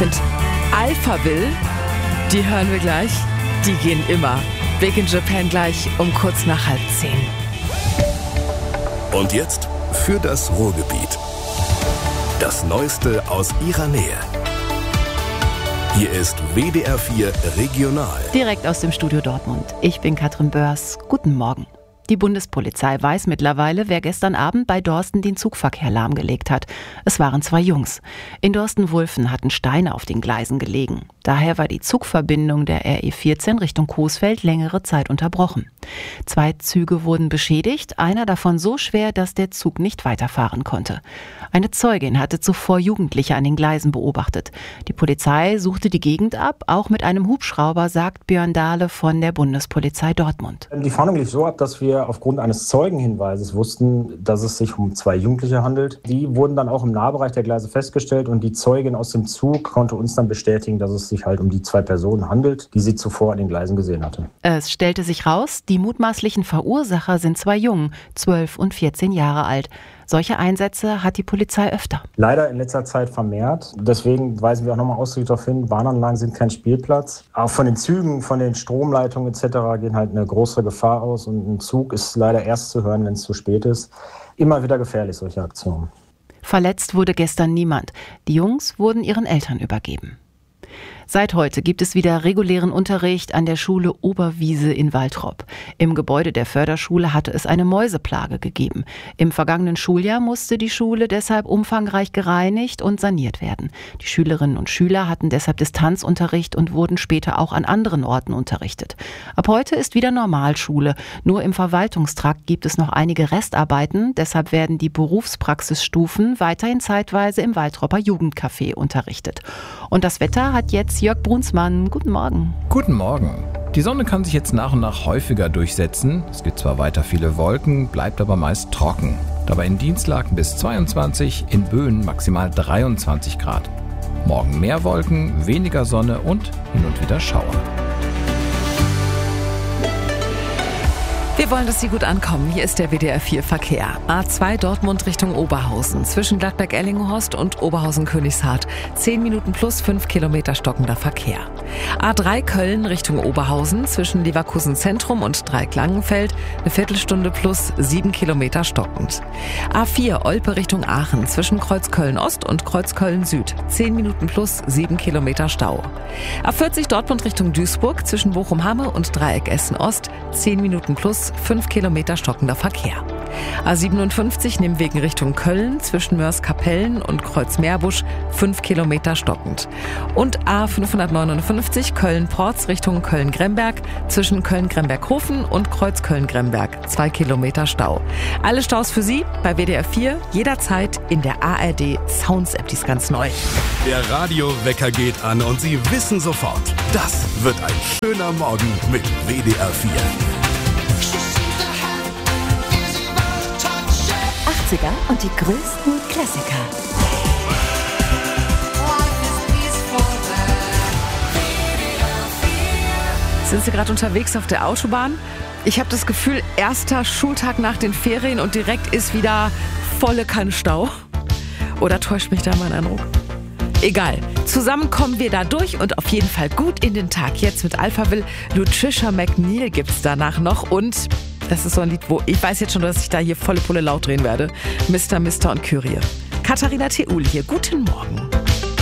finde, Alphaville, die hören wir gleich, die gehen immer. Big in Japan gleich um kurz nach 9:30. Und jetzt für das Ruhrgebiet. Das Neueste aus ihrer Nähe. Hier ist WDR 4 Regional. Direkt aus dem Studio Dortmund. Ich bin Katrin Börs. Guten Morgen. Die Bundespolizei weiß mittlerweile, wer gestern Abend bei Dorsten den Zugverkehr lahmgelegt hat. Es waren 2 Jungs. In Dorsten-Wulfen hatten Steine auf den Gleisen gelegen. Daher war die Zugverbindung der RE14 Richtung Coesfeld längere Zeit unterbrochen. 2 Züge wurden beschädigt, einer davon so schwer, dass der Zug nicht weiterfahren konnte. Eine Zeugin hatte zuvor Jugendliche an den Gleisen beobachtet. Die Polizei suchte die Gegend ab, auch mit einem Hubschrauber, sagt Björn Dahle von der Bundespolizei Dortmund. Die Fahndung lief so ab, dass wir aufgrund eines Zeugenhinweises wussten, dass es sich um 2 Jugendliche handelt. Die wurden dann auch im Nahbereich der Gleise festgestellt und die Zeugin aus dem Zug konnte uns dann bestätigen, dass es sich halt um die 2 Personen handelt, die sie zuvor an den Gleisen gesehen hatte. Es stellte sich raus, die mutmaßlichen Verursacher sind 2 Jungen, 12 und 14 Jahre alt. Solche Einsätze hat die Polizei öfter. Leider in letzter Zeit vermehrt. Deswegen weisen wir auch nochmal ausdrücklich darauf hin, Warnanlagen sind kein Spielplatz. Auch von den Zügen, von den Stromleitungen etc. gehen halt eine größere Gefahr aus. Und ein Zug ist leider erst zu hören, wenn es zu spät ist. Immer wieder gefährlich, solche Aktionen. Verletzt wurde gestern niemand. Die Jungs wurden ihren Eltern übergeben. Seit heute gibt es wieder regulären Unterricht an der Schule Oberwiese in Waltrop. Im Gebäude der Förderschule hatte es eine Mäuseplage gegeben. Im vergangenen Schuljahr musste die Schule deshalb umfangreich gereinigt und saniert werden. Die Schülerinnen und Schüler hatten deshalb Distanzunterricht und wurden später auch an anderen Orten unterrichtet. Ab heute ist wieder Normalschule. Nur im Verwaltungstrakt gibt es noch einige Restarbeiten. Deshalb werden die Berufspraxisstufen weiterhin zeitweise im Waltropper Jugendcafé unterrichtet. Und das Wetter hat jetzt Jörg Brunsmann. Guten Morgen. Guten Morgen. Die Sonne kann sich jetzt nach und nach häufiger durchsetzen. Es gibt zwar weiter viele Wolken, bleibt aber meist trocken. Dabei in Dienstlaken bis 22, in Böen maximal 23 Grad. Morgen mehr Wolken, weniger Sonne und hin und wieder Schauer. Wir wollen, dass Sie gut ankommen. Hier ist der WDR 4 Verkehr. A2 Dortmund Richtung Oberhausen. Zwischen Gladbeck-Ellinghorst und Oberhausen-Königshardt. 10 Minuten plus 5 Kilometer stockender Verkehr. A3 Köln Richtung Oberhausen. Zwischen Leverkusen Zentrum und Dreieck-Langenfeld. Eine Viertelstunde plus 7 Kilometer stockend. A4 Olpe Richtung Aachen. Zwischen Kreuzköln Ost und Kreuzköln Süd. 10 Minuten plus 7 Kilometer Stau. A40 Dortmund Richtung Duisburg. Zwischen Bochum-Hamme und Dreieck Essen Ost. 10 Minuten plus 5 Kilometer stockender Verkehr. A57 Nimmwegen Richtung Köln, zwischen Mörs-Kapellen und Kreuz-Meerbusch 5 Kilometer stockend. Und A559 Köln-Porz Richtung Köln-Gremberg, zwischen Köln-Gremberg-Hofen und Kreuz-Köln-Gremberg 2 Kilometer Stau. Alle Staus für Sie bei WDR 4, jederzeit in der ARD Sounds App, die ist ganz neu. Der Radiowecker geht an und Sie wissen sofort, das wird ein schöner Morgen mit WDR 4. 80er und die größten Klassiker. Sind Sie gerade unterwegs auf der Autobahn? Ich habe das Gefühl, erster Schultag nach den Ferien und direkt ist wieder volle Kanne Stau. Oder täuscht mich da mein Eindruck? Egal, zusammen kommen wir da durch und auf jeden Fall gut in den Tag. Jetzt mit Alphaville, Lutricia McNeil gibt's danach noch und das ist so ein Lied, wo ich weiß jetzt schon, dass ich da hier volle Pulle laut drehen werde. Mr. und Kyrie. Katharina Theul hier, guten Morgen.